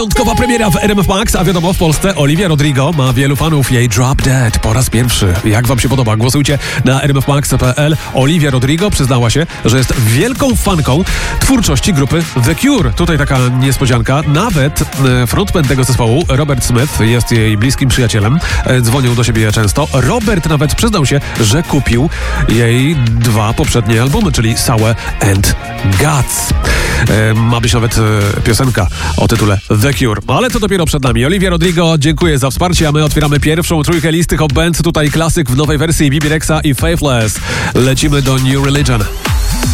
Piątkowa premiera w RMF Max, a wiadomo, w Polsce Olivia Rodrigo ma wielu fanów. Jej Drop Dead po raz pierwszy. Jak wam się podoba? Głosujcie na rmfmax.pl. Olivia Rodrigo przyznała się, że jest wielką fanką twórczości grupy The Cure. Tutaj taka niespodzianka. Nawet frontman tego zespołu, Robert Smith, jest jej bliskim przyjacielem. Dzwonią do siebie często. Robert nawet przyznał się, że kupił jej 2 poprzednie albumy, czyli Sour and Guts. Ma być nawet piosenka o tytule The Cure. Ale to dopiero przed nami. Olivia Rodrigo, dziękuję za wsparcie, a my otwieramy pierwszą trójkę listy Hot Bands. Tutaj klasyk w nowej wersji Bibi Rexa i Faithless. Lecimy do New Religion.